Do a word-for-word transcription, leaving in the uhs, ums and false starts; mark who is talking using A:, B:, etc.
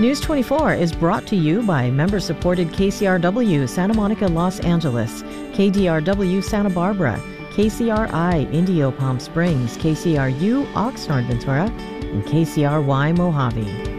A: News twenty-four is brought to you by member-supported K C R W Santa Monica, Los Angeles, K D R W Santa Barbara, K C R I Indio Palm Springs, K C R U Oxnard Ventura, and K C R Y Mojave.